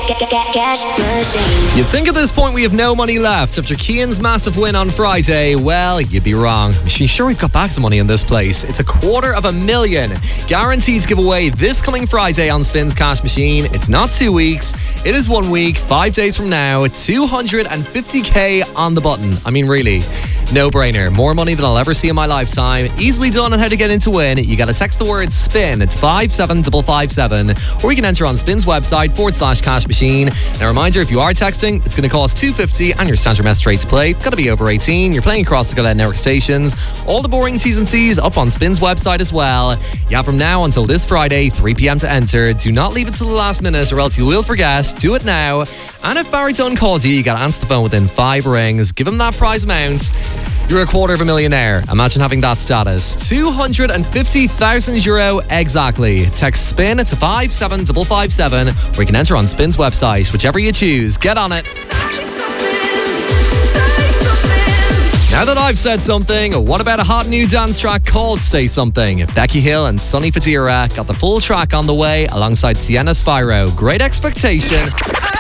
Cash machine. You'd think at this point we have no money left after Cian's massive win on Friday. Well, you'd be wrong. Sure, we've got bags of money in this place. It's $250,000 guaranteed to give away this coming Friday on Spins Cash Machine. It's not 2 weeks. It is 1 week, 5 days from now. $250,000 on the button. I mean, really. No brainer. More money than I'll ever see in my lifetime. Easily done on how to get in to win. You got to text the word SPIN. It's 57557. Or you can enter on Spin's website /cash machine. Now, a reminder, if you are texting, it's going to cost $2.50 and your standard message rate to play. Got to be over 18. You're playing across the Gillette Network stations. All the boring T's and C's up on Spin's website as well. You have from now until this Friday, 3 p.m. to enter. Do not leave it till the last minute or else you will forget. Do it now. And if Baritone calls you got to answer the phone within 5 rings. Give him that prize amount. You're $250,000. Imagine having that status. €250,000 exactly. Text SPIN to 57557 or you can enter on Spin's website. Whichever you choose, get on it. Now that I've said something, what about a hot new dance track called Say Something? Becky Hill and Sonny Fodera got the full track on the way alongside Sienna Spyro. Great Expectation.